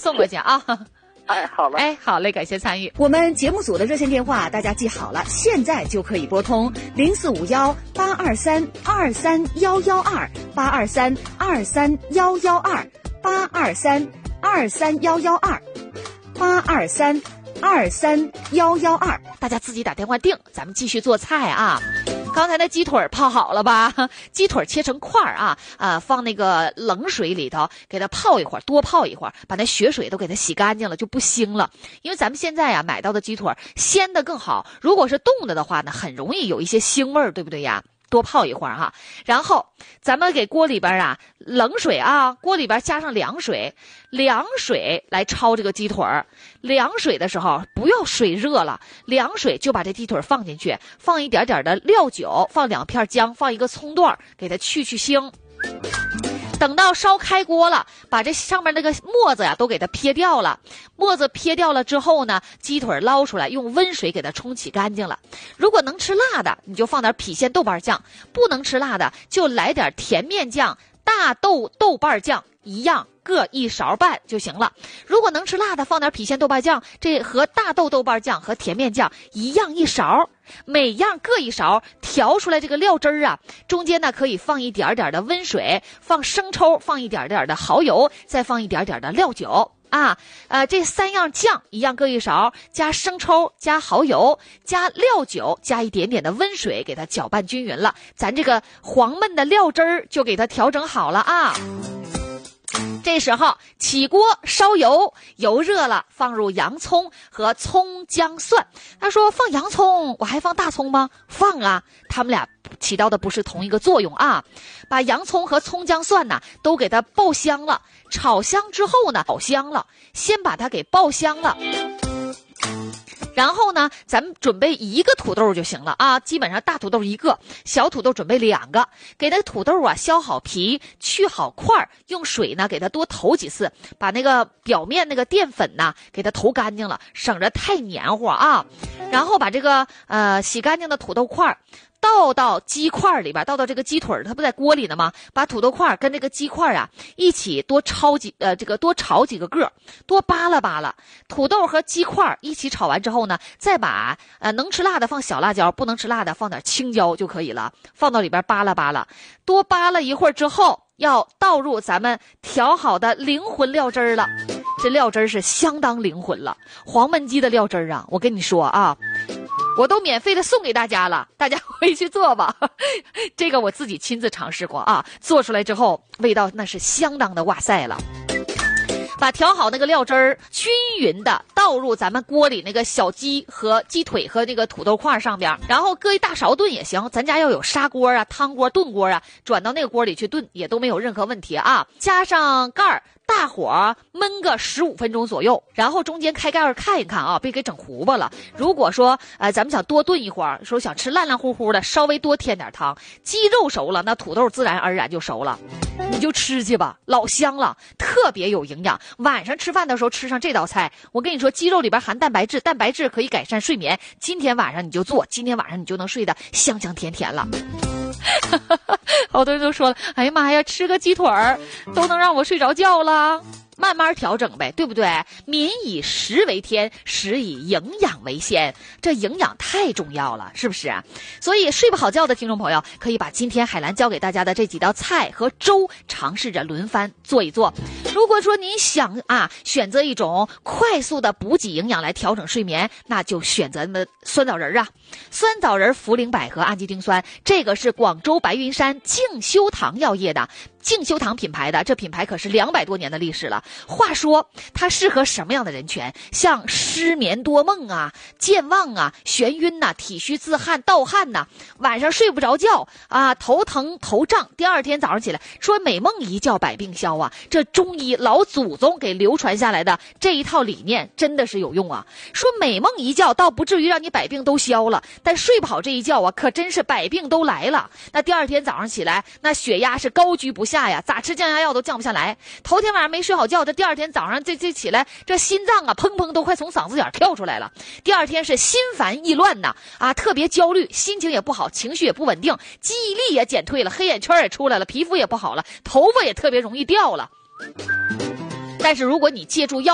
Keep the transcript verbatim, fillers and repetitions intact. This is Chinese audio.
送过去啊。 哎，好了， 哎，好嘞，感谢参与。 我们节目组的热线电话大家记好了，现在就可以拨通零四五幺八二三二三幺幺二八二三二三幺幺二八二三二三幺幺二八二三二三幺幺二， 大家自己打电话订，咱们继续做菜啊。刚才的鸡腿泡好了吧？鸡腿切成块儿啊，呃，放那个冷水里头，给它泡一会儿，多泡一会儿，把那血水都给它洗干净了，就不腥了。因为咱们现在啊买到的鸡腿鲜的更好，如果是冻的的话呢，很容易有一些腥味儿，对不对呀？多泡一会儿哈，然后咱们给锅里边啊冷水啊，锅里边加上凉水，凉水来焯这个鸡腿儿。凉水的时候不要水热了，凉水就把这鸡腿放进去，放一点点的料酒，放两片姜，放一个葱段，给它去去腥。等到烧开锅了，把这上面那个沫子呀都给它撇掉了。沫子撇掉了之后呢，鸡腿捞出来，用温水给它冲洗干净了。如果能吃辣的，你就放点郫县豆瓣酱；不能吃辣的，就来点甜面酱、大豆豆瓣酱，一样各一勺半就行了。如果能吃辣的，放点郫县豆瓣酱，这和大豆豆瓣酱和甜面酱一样一勺。每样各一勺，调出来这个料汁儿啊，中间呢可以放一点点的温水，放生抽，放一点点的蚝油，再放一点点的料酒啊，呃，这三样酱一样各一勺，加生抽，加蚝油，加料酒，加一点点的温水，给它搅拌均匀了，咱这个黄焖的料汁儿就给它调整好了啊。这时候起锅烧油，油热了，放入洋葱和葱姜蒜。他说放洋葱，我还放大葱吗？放啊，他们俩起到的不是同一个作用啊。把洋葱和葱姜蒜呢都给它爆香了，炒香之后呢炒香了，先把它给爆香了。然后呢，咱们准备一个土豆就行了啊，基本上大土豆一个，小土豆准备两个。给那个土豆啊削好皮，去好块，用水呢给它多投几次，把那个表面那个淀粉呢给它投干净了，省着太黏糊啊。然后把这个呃洗干净的土豆块倒到鸡块里边，倒到这个鸡腿，它不在锅里呢吗？把土豆块跟这个鸡块啊一起多炒几呃这个多炒几个个，多扒拉扒拉。土豆和鸡块一起炒完之后呢，再把呃能吃辣的放小辣椒，不能吃辣的放点青椒就可以了，放到里边扒拉扒拉，多扒拉一会儿之后，要倒入咱们调好的灵魂料汁儿了。这料汁儿是相当灵魂了，黄焖鸡的料汁儿啊，我跟你说啊。我都免费的送给大家了，大家回去做吧。这个我自己亲自尝试过啊，做出来之后味道那是相当的哇塞了。把调好那个料汁儿均匀的倒入咱们锅里那个小鸡和鸡腿和那个土豆块上边，然后搁一大勺炖也行，咱家要有砂锅啊、汤锅、炖锅啊，转到那个锅里去炖也都没有任何问题啊。加上盖儿，大火焖个十五分钟左右，然后中间开盖儿看一看啊，别给整糊巴了。如果说呃咱们想多炖一会儿，说想吃烂烂乎乎的，稍微多添点汤。鸡肉熟了，那土豆自然而然就熟了，你就吃去吧，老香了，特别有营养。晚上吃饭的时候吃上这道菜，我跟你说，鸡肉里边含蛋白质，蛋白质可以改善睡眠。今天晚上你就做，今天晚上你就能睡得香香甜甜了。好多人都说了，哎呀妈呀，吃个鸡腿儿都能让我睡着觉了。慢慢调整呗，对不对？民以食为天，食以营养为先，这营养太重要了，是不是？所以睡不好觉的听众朋友，可以把今天海兰教给大家的这几道菜和粥尝试着轮番做一做。如果说您想啊选择一种快速的补给营养来调整睡眠，那就选择那酸枣仁啊。酸枣仁、茯苓百合、氨基丁酸，这个是广州白云山静修堂药业的。静修堂品牌的，这品牌可是两百多年的历史了。话说它适合什么样的人群？像失眠多梦啊、健忘啊、眩晕呐、啊、体虚自汗、盗汗呐、啊，晚上睡不着觉啊，头疼头胀，第二天早上起来说美梦一觉百病消啊。这中医老祖宗给流传下来的这一套理念真的是有用啊。说美梦一觉倒不至于让你百病都消了，但睡不好这一觉啊，可真是百病都来了。那第二天早上起来，那血压是高居不下呀，咋吃降压药都降不下来。头天晚上没睡好觉，这第二天早上这这起来，这心脏啊砰砰都快从嗓子眼跳出来了。第二天是心烦意乱呐，啊，特别焦虑，心情也不好，情绪也不稳定，记忆力也减退了，黑眼圈也出来了，皮肤也不好了，头发也特别容易掉了。但是如果你借助药